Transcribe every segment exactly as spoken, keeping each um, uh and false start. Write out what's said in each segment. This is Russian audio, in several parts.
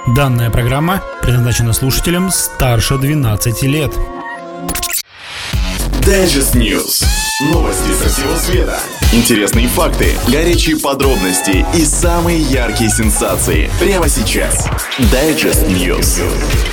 Данная программа предназначена слушателям старше двенадцати лет. Digest News. Новости со всего света. Интересные факты, горячие подробности и самые яркие сенсации. Прямо сейчас. Digest News.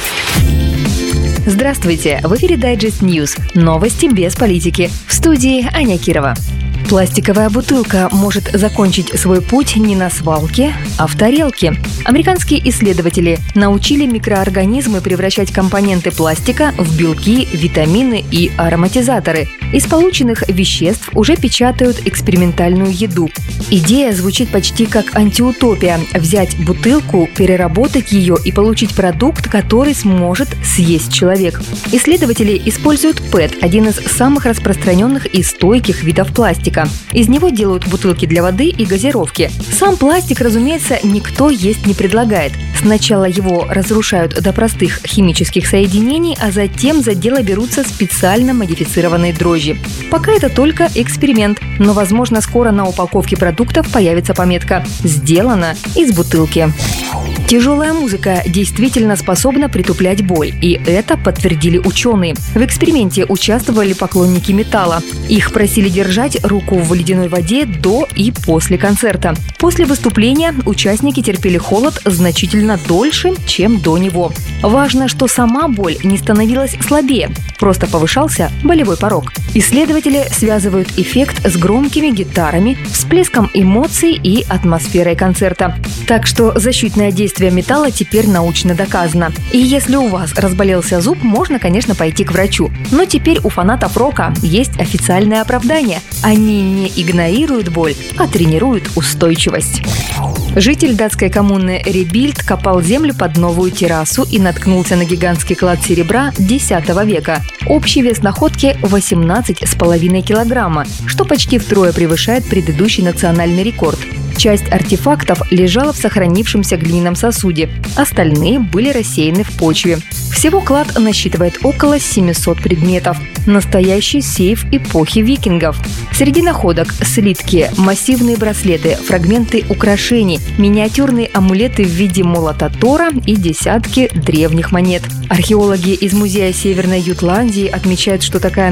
Здравствуйте! В эфире Digest News. Новости без политики. В студии Аня Кирова. Пластиковая бутылка может закончить свой путь не на свалке, а в тарелке. Американские исследователи научили микроорганизмы превращать компоненты пластика в белки, витамины и ароматизаторы. Из полученных веществ уже печатают экспериментальную еду. Идея звучит почти как антиутопия – взять бутылку, переработать ее и получить продукт, который сможет съесть человек. Исследователи используют пэт – один из самых распространенных и стойких видов пластика. Из него делают бутылки для воды и газировки. Сам пластик, разумеется, никто есть не предлагает. Сначала его разрушают до простых химических соединений, а затем за дело берутся специально модифицированные дрожжи. Пока это только эксперимент, но, возможно, скоро на упаковке продуктов появится пометка «Сделано из бутылки». Тяжелая музыка действительно способна притуплять боль, и это подтвердили ученые. В эксперименте участвовали поклонники металла. Их просили держать руку в ледяной воде до и после концерта. После выступления участники терпели холод значительно дольше, чем до него. Важно, что сама боль не становилась слабее, просто повышался болевой порог. Исследователи связывают эффект с громкими гитарами, всплеском эмоций и атмосферой концерта. Так что защитное действие металла теперь научно доказано. И если у вас разболелся зуб, можно, конечно, пойти к врачу. Но теперь у фанатов рока есть официальное оправдание. Они не игнорируют боль, а тренируют устойчивость. Житель датской коммуны Ребильд копал землю под новую террасу и наткнулся на гигантский клад серебра десятого века. Общий вес находки восемнадцать с половиной килограмма, что почти втрое превышает предыдущий национальный рекорд. Часть артефактов лежала в сохранившемся глиняном сосуде, остальные были рассеяны в почве. Всего клад насчитывает около семисот предметов. Настоящий сейф эпохи викингов. Среди находок слитки, массивные браслеты, фрагменты украшений, миниатюрные амулеты в виде молота Тора и десятки древних монет. Археологи из музея Северной Ютландии отмечают, что такая